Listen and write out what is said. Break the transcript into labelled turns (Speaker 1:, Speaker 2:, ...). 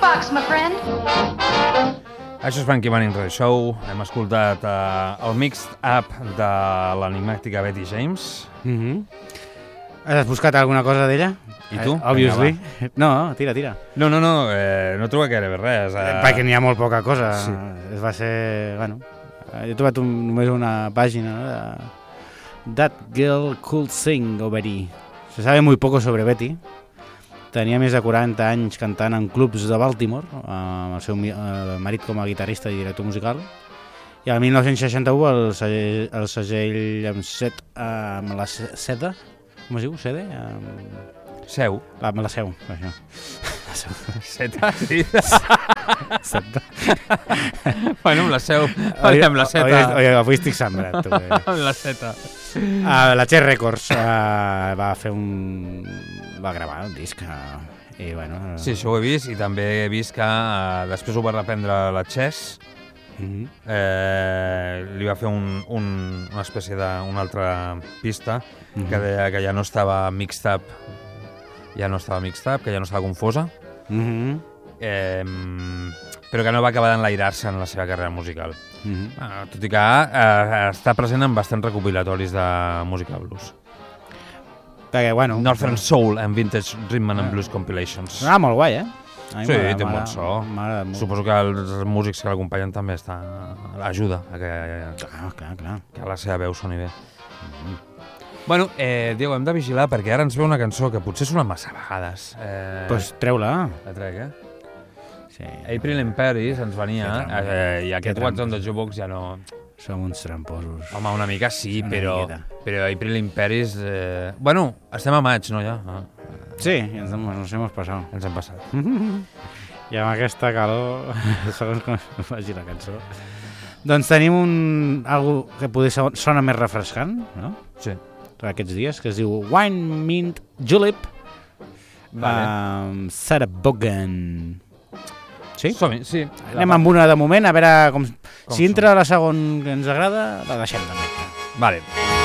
Speaker 1: box, my friend.
Speaker 2: Això és Funky Morning Radio Show. Hem escoltat el mixed up de l'enigmàtica Betty James.
Speaker 3: Has buscat alguna cosa d'ella?
Speaker 2: I tu?
Speaker 3: Obviously. No, tira.
Speaker 2: No he trobat gairebé res.
Speaker 3: Perquè n'hi ha molt poca cosa.
Speaker 2: Sí.
Speaker 3: Es va ser... Bueno, jo he trobat només una pàgina, no? De That Girl Could Sing, o Betty. Se sabe muy poco sobre Betty. Tenia més de 40 anys cantant en clubs de Baltimore, amb el seu marit com a guitarrista i director musical. I el 1961 el segell amb la seda, com es diu? Sede?
Speaker 2: Seu.
Speaker 3: Amb la seu, això.
Speaker 2: Seta, sí.
Speaker 3: Seta.
Speaker 2: Bueno, amb la seu. Amb la seta.
Speaker 3: Avui estic sembrat.
Speaker 2: Amb la seta.
Speaker 3: La Chess Records va gravar un disc i bueno...
Speaker 2: Sí, això ho he vist, i també he vist que després ho va reprendre la Chess. Li va fer una espècie d'una altra pista que deia que ja no estava mixed up, que ja no estava confosa, però que no va acabar d'enlairar-se en la seva carrera musical. Tot i que està present en bastants recopilatoris de música blues.
Speaker 3: Perquè, bueno...
Speaker 2: Northern Soul and Vintage Rhythm and Blues Compilations.
Speaker 3: Molt guai,
Speaker 2: Sí, té bon so. Suposo que els músics que l'acompanyen també ajuda a que la seva veu soni bé. Bueno, Diego, hem de vigilar perquè ara ens ve una cançó que potser sona massa vegades.
Speaker 3: Doncs treu-la.
Speaker 2: La trec,
Speaker 3: Sí.
Speaker 2: April in Paris ens venia, i aquest What's on the Jukebox ja no...
Speaker 3: Som uns tramposos.
Speaker 2: Home, una mica sí, però April in Paris... Bueno, estem a maig, no, ja?
Speaker 3: Sí, ens hem passat.
Speaker 2: Ens hem passat.
Speaker 3: I amb aquesta calor, segons com vagi la cançó. Doncs tenim algo que poder sona més refrescant, no?
Speaker 2: Sí.
Speaker 3: Aquests dies, que es diu Wine Mint Julep, Sarah Vaughan. Sí?
Speaker 2: Som-hi, sí.
Speaker 3: Anem amb una de moment, a veure si entra la segona que ens agrada, la deixem també.
Speaker 2: Vale.